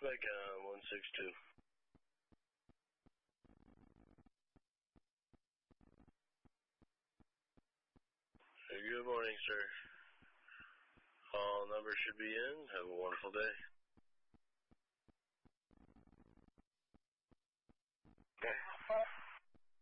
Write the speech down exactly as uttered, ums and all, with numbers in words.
back on one six two. Good morning, sir. All numbers should be in. Have a wonderful day.